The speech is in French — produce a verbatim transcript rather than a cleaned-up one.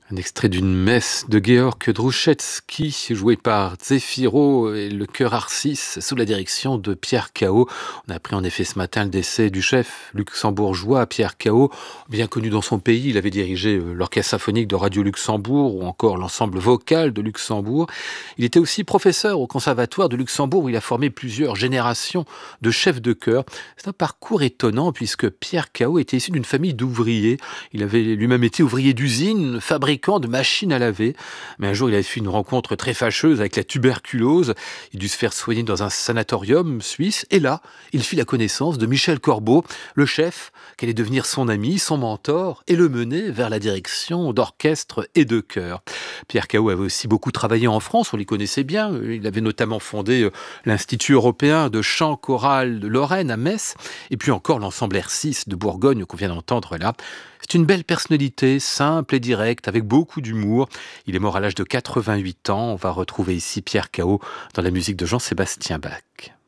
Un extrait d'une messe de Georg Drouschetski, joué par Zefiro et le chœur Arcis, sous la direction de Pierre Cao. On a appris en effet ce matin le décès du chef luxembourgeois Pierre Cao. Bien connu dans son pays, il avait dirigé l'orchestre symphonique de Radio Luxembourg ou encore l'ensemble vocal de Luxembourg. Il était aussi professeur au conservatoire de Luxembourg où il a formé plusieurs générations de chefs de chœur. C'est un parcours étonnant puisque Pierre Cao était issu d'une famille d'ouvriers. Il avait lui-même été ouvrier d'usine, fabricant de machines à laver. Mais un jour, il avait fait une rencontre très fâcheuse avec la tuberculose. Il dut se faire soigner dans un sanatorium suisse. Et là, il fit la connaissance de Michel Corbeau, le chef, qui allait devenir son ami, son mentor, et le mener vers la direction d'orchestre et de chœur. Pierre Cao avait aussi beaucoup travaillé en France, on les connaissait bien. Il avait notamment fondé l'Institut européen de chant choral de Lorraine à Metz, et puis encore l'ensemble R six de Bourgogne qu'on vient d'entendre là. C'est une belle personnalité, simple et directe, avec beaucoup d'humour. Il est mort à l'âge de quatre-vingt-huit ans. On va retrouver ici Pierre Cao dans la musique de Jean-Sébastien Bach.